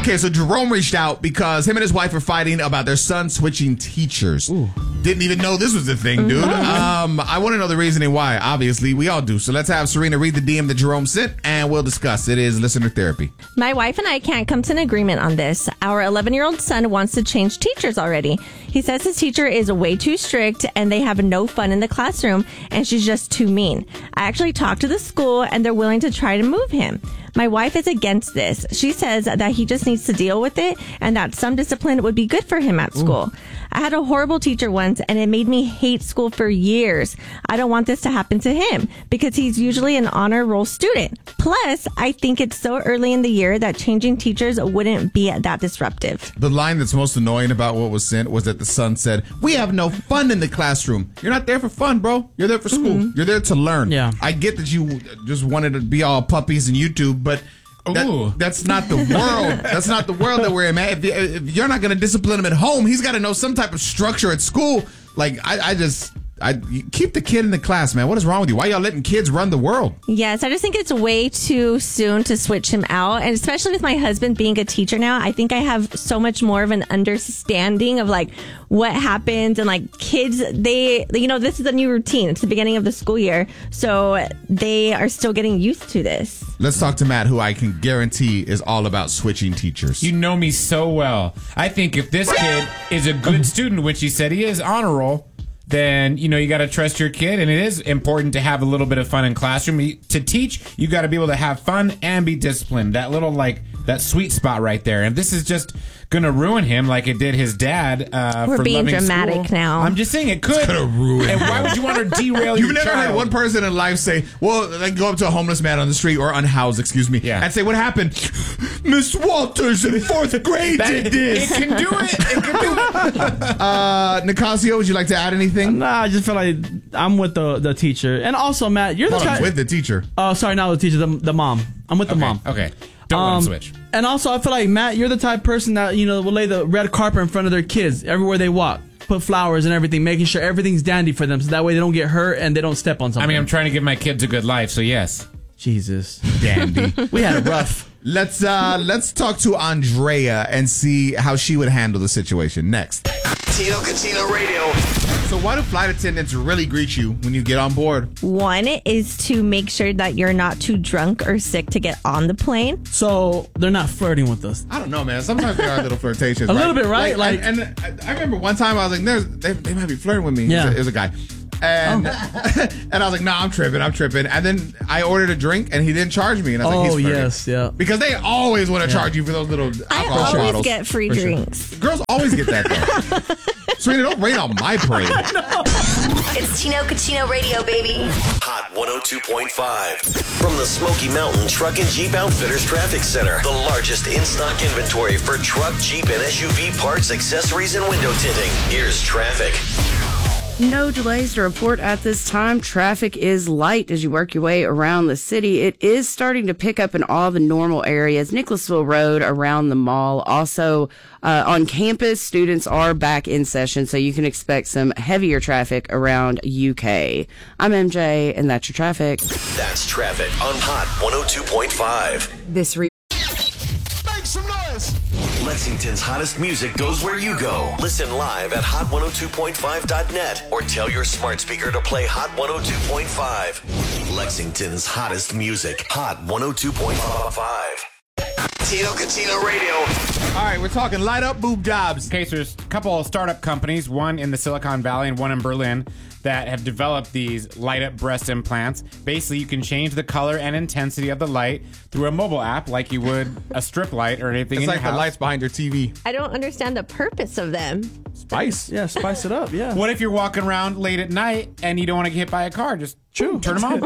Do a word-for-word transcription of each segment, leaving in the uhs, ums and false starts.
Okay, so Jerome reached out because him and his wife are fighting about their son switching teachers. Ooh. Didn't even know this was a thing, dude. Um, I want to know the reasoning why. Obviously, we all do. So let's have Serena read the D M that Jerome sent, and we'll discuss. It is listener therapy. My wife and I can't come to an agreement on this. Our eleven-year-old son wants to change teachers already. He says his teacher is way too strict, and they have no fun in the classroom, and she's just too mean. I actually talked to the school, and they're willing to try to move him. My wife is against this. She says that he just needs to deal with it and that some discipline would be good for him at school. Ooh. I had a horrible teacher once and it made me hate school for years. I don't want this to happen to him because he's usually an honor roll student. Plus, I think it's so early in the year that changing teachers wouldn't be that disruptive. The line that's most annoying about what was sent was that the son said, "We have no fun in the classroom." You're not there for fun, bro. You're there for school. Mm-hmm. You're there to learn. Yeah. I get that you just wanted to be all puppies and YouTube, but that, that's not the world. That's not the world that we're in, man. If, if you're not going to discipline him at home, he's got to know some type of structure at school. Like, I, I just... I keep the kid in the class, man. What is wrong with you? Why y'all letting kids run the world? Yes, I just think it's way too soon to switch him out. And especially with my husband being a teacher now, I think I have so much more of an understanding of like what happens and like kids, they, you know, this is a new routine. It's the beginning of the school year. So they are still getting used to this. Let's talk to Matt, who I can guarantee is all about switching teachers. You know me so well. I think if this kid is a good student, which he said he is, honor roll, then, you know, you got to trust your kid. And it is important to have a little bit of fun in classroom. To teach, you got to be able to have fun and be disciplined. That little, like, that sweet spot right there. And this is just going to ruin him like it did his dad uh, We're for being loving dramatic school. now. I'm just saying it could. It's going to ruin And why would you want to derail You've your never child? heard one person in life say, well, like go up to a homeless man on the street or unhoused, excuse me, yeah. and say, what happened? Miss Walters in fourth grade that, did this. It can do it. It can do it. uh, Nicasio, would you like to add anything? Nah, I just feel like I'm with the the teacher. And also, Matt, you're the Hold on, guy. with the teacher. Oh, uh, sorry, not the teacher, the, the mom. I'm with the okay, mom. Okay. Don't um, want to switch. And also, I feel like, Matt, you're the type of person that, you know, will lay the red carpet in front of their kids everywhere they walk. Put flowers and everything, making sure everything's dandy for them so that way they don't get hurt and they don't step on something. I mean, I'm trying to give my kids a good life, so yes. Jesus. Dandy. We had it rough. Let's uh, let's talk to Andrea and see how she would handle the situation. Next. Tino Cucino Radio. So why do flight attendants really greet you when you get on board? One is to make sure that you're not too drunk or sick to get on the plane. So they're not flirting with us. I don't know, man. Sometimes there are little flirtations. A right? little bit, right? Like, Like, and, and I remember one time I was like, There's, they, they might be flirting with me. Yeah. It was a, it was a guy. And oh. and I was like, nah, I'm tripping, I'm tripping. And then I ordered a drink, and he didn't charge me. And I was oh, like, he's flirting. yes, yeah. Because they always want to yeah. charge you for those little I alcohol always bottles. get free For drinks. Sure. Girls always get that, though. Serena, don't rain on my parade. It's Tino Cucino Radio, baby. Hot one oh two point five. From the Smoky Mountain Truck and Jeep Outfitters Traffic Center. The largest in-stock inventory for truck, Jeep, and S U V parts, accessories, and window tinting. Here's traffic. No delays to report at this time. Traffic is light as you work your way around the city. It is starting to pick up in all the normal areas. Nicholasville Road around the mall. Also, uh, on campus, students are back in session, so you can expect some heavier traffic around U K. I'm M J, and that's your traffic. That's traffic on Hot one oh two point five. This re- Make some noise! Lexington's hottest music goes where you go. Listen live at hot one oh two point five dot net or tell your smart speaker to play Hot one oh two point five. Lexington's hottest music. Hot one oh two point five. Tino Cucino Radio. All right, we're talking light up boob jobs. Okay, so there's a couple of startup companies, one in the Silicon Valley and one in Berlin, that have developed these light up breast implants. Basically, you can change the color and intensity of the light through a mobile app like you would a strip light or anything It's in like your the house. lights behind your T V. I don't understand the purpose of them. Spice. Yeah, spice it up, yeah. What if you're walking around late at night and you don't want to get hit by a car? Just True. turn them on.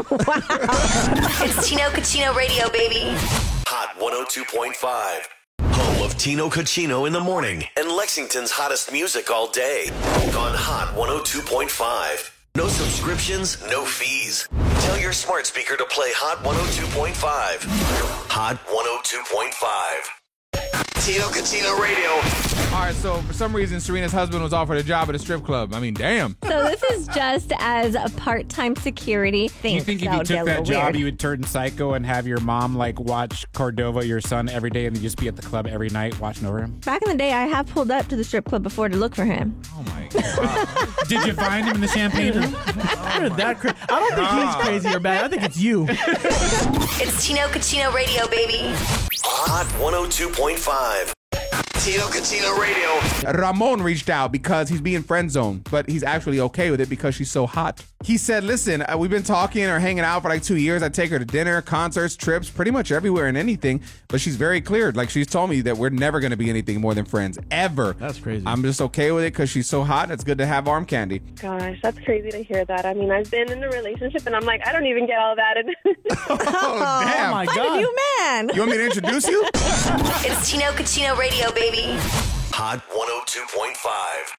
It's Tino Cucino Radio, baby. Hot one oh two point five. Home of Tino Cucino in the morning and Lexington's hottest music all day. On Hot one oh two point five. No subscriptions, no fees. Tell your smart speaker to play Hot one oh two point five. Hot one oh two point five. Tino Cucino Radio. All right, so for some reason, Serena's husband was offered a job at a strip club. I mean, damn. So this is just as a part-time security thing. You think if you took that job, you would turn psycho and have your mom like watch Cordova, your son, every day, and then just be at the club every night watching over him? Back in the day, I have pulled up to the strip club before to look for him. Oh my god! Did you find him in the champagne room? that cra- I don't think he's crazy or bad. I think it's you. It's Tino Cucino Radio, baby. Hot one oh two point five. Tino Cucino Radio. Ramon reached out because he's being friend zoned, but he's actually okay with it because she's so hot. He said, listen, uh, we've been talking or hanging out for like two years. I take her to dinner, concerts, trips, pretty much everywhere and anything, but she's very clear. Like, she's told me that we're never going to be anything more than friends, ever. That's crazy. I'm just okay with it because she's so hot. It's good to have arm candy. Gosh, that's crazy to hear that. I mean, I've been in a relationship and I'm like, I don't even get all that. Oh, damn. Oh, my Find God. a new man. You want me to introduce you? It's Tino Cucino Radio, baby. Hot one oh two point five.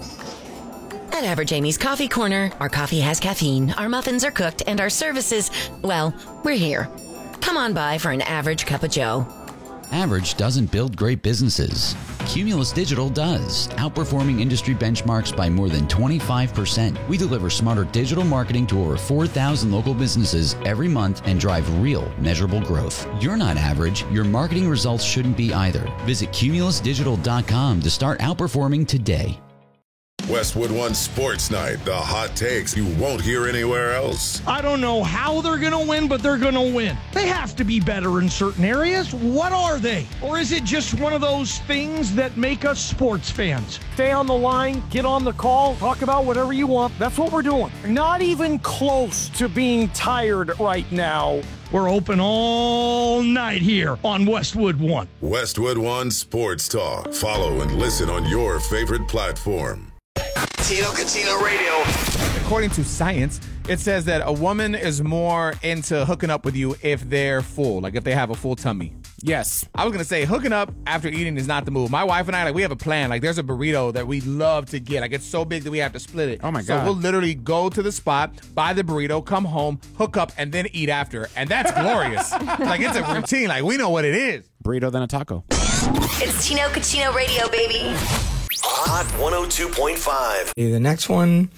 At Average Amy's Coffee Corner, our coffee has caffeine, our muffins are cooked, and our services, well, we're here. Come on by for an average cup of joe. Average doesn't build great businesses. Cumulus Digital does, outperforming industry benchmarks by more than twenty-five percent. We deliver smarter digital marketing to over four thousand local businesses every month and drive real, measurable growth. You're not average. Your marketing results shouldn't be either. Visit cumulus digital dot com to start outperforming today. Westwood One Sports Night, the hot takes you won't hear anywhere else. I don't know how they're going to win, but they're going to win. They have to be better in certain areas. What are they? Or is it just one of those things that make us sports fans? Stay on the line, get on the call, talk about whatever you want. That's what we're doing. Not even close to being tired right now. We're open all night here on Westwood One. Westwood One Sports Talk. Follow and listen on your favorite platform. Tino Cucino Radio. According to science, it says that a woman is more into hooking up with you if they're full, like if they have a full tummy. Yes. I was going to say hooking up after eating is not the move. My wife and I, like, we have a plan. Like, there's a burrito that we love to get. Like, it's so big that we have to split it. Oh, my so God. we'll literally go to the spot, buy the burrito, come home, hook up, and then eat after. And that's glorious. Like, it's a routine. Like, we know what it is. Burrito then a taco. It's Tino Cucino Radio, baby. Hot one oh two point five. The next one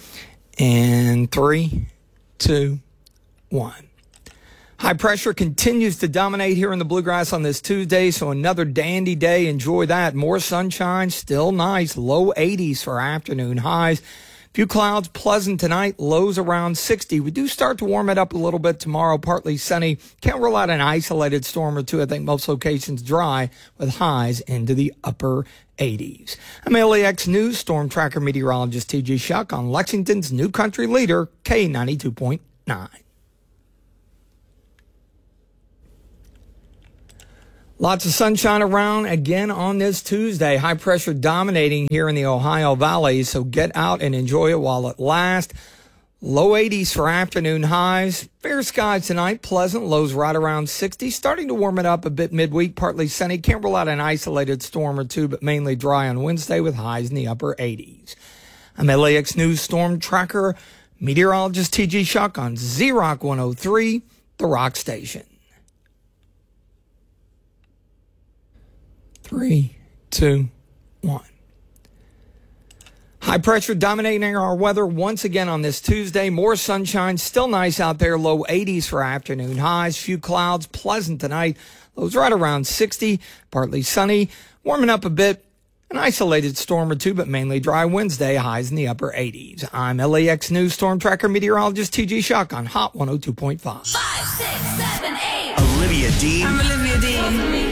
in three, two, one. High pressure continues to dominate here in the Bluegrass on this Tuesday, so another dandy day. Enjoy that. More sunshine, still nice. Low eighties for afternoon highs. Few clouds, pleasant tonight. Lows around sixty. We do start to warm it up a little bit tomorrow. Partly sunny. Can't rule out an isolated storm or two. I think most locations dry with highs into the upper eighties. I'm L A X News Storm Tracker meteorologist T J Shuck on Lexington's new country leader, K ninety-two point nine. Lots of sunshine around again on this Tuesday. High pressure dominating here in the Ohio Valley, so get out and enjoy it while it lasts. Low eighties for afternoon highs. Fair skies tonight. Pleasant. Lows right around sixty. Starting to warm it up a bit midweek. Partly sunny. Can't rule out an isolated storm or two, but mainly dry on Wednesday with highs in the upper eighties. I'm L A X News Storm Tracker meteorologist T G Shuck on Z-Rock one oh three, the Rock Station. Three, two, one. High pressure dominating our weather once again on this Tuesday. More sunshine, still nice out there. Low eighties for afternoon highs. Few clouds, pleasant tonight. Lows right around sixty. Partly sunny, warming up a bit. An isolated storm or two, but mainly dry Wednesday. Highs in the upper eighties. I'm L A X News Storm Tracker meteorologist T G Shuck on Hot one oh two point five. Five, six, seven, eight. Olivia Dean. I'm Olivia Dean.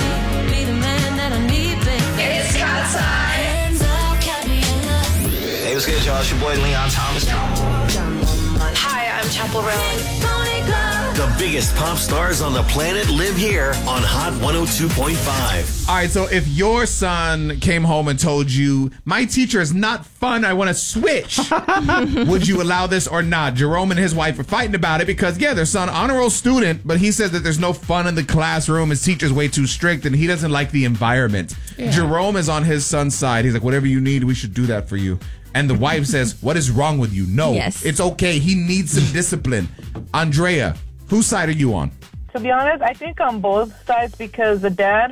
It's Scott's Hands up, count me in love. Hey, what's good, y'all? It's your boy Leon Thomas. Hi, I'm Chapel Roan. The biggest pop stars on the planet live here on Hot one oh two point five. All right, so if your son came home and told you, my teacher is not fun, I want to switch, would you allow this or not? Jerome and his wife are fighting about it because, yeah, their son, honor roll student, but he says that there's no fun in the classroom, his teacher's way too strict, and he doesn't like the environment. Yeah. Jerome is on his son's side. He's like, whatever you need, we should do that for you. And the wife says, what is wrong with you? No, yes. It's okay. He needs some discipline. Andrea, whose side are you on? To be honest, I think on both sides because the dad,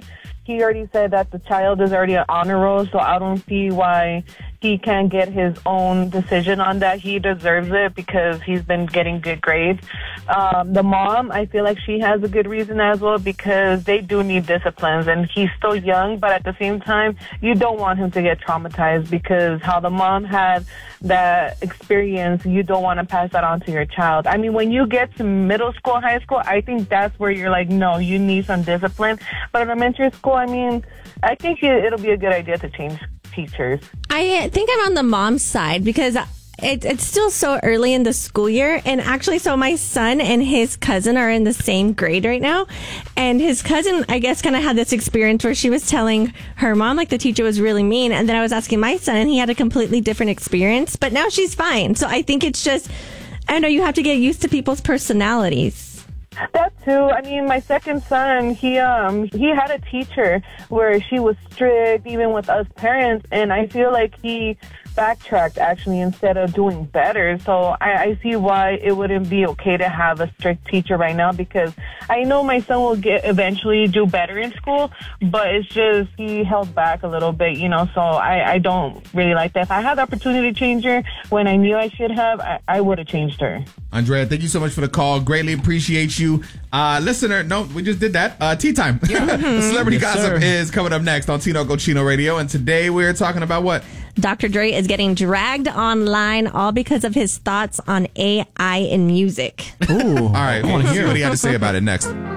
he already said that the child is already an honor roll, so I don't see why he can't get his own decision on that. He deserves it because he's been getting good grades. Um, the mom, I feel like she has a good reason as well because they do need disciplines, and he's still young, but at the same time, you don't want him to get traumatized because how the mom had that experience, you don't want to pass that on to your child. I mean, when you get to middle school, high school, I think that's where you're like, no, you need some discipline. But elementary school, I mean, I think it, it'll be a good idea to change teachers. I think I'm on the mom's side because it, it's still so early in the school year. And actually, so my son and his cousin are in the same grade right now. And his cousin, I guess, kind of had this experience where she was telling her mom, like, the teacher was really mean. And then I was asking my son, and he had a completely different experience. But now she's fine. So I think it's just, I know you have to get used to people's personalities. That too. I mean, my second son, he um he had a teacher where she was strict, even with us parents, and I feel like he backtracked actually instead of doing better. So I, I see why it wouldn't be okay to have a strict teacher right now because I know my son will get eventually do better in school, but it's just he held back a little bit, you know. So I, I don't really like that. If I had the opportunity to change her when I knew I should have, I, I would have changed her. Andrea, thank you so much for the call. Greatly appreciate you. Uh, listener, no, we just did that. Uh, tea time. Yeah. The celebrity yes, gossip sir. is coming up next on Tino Cochino Radio. And today we're talking about what? Doctor Dre is getting dragged online all because of his thoughts on A I in music. Ooh. All right. I want to hear what he had to say about it next.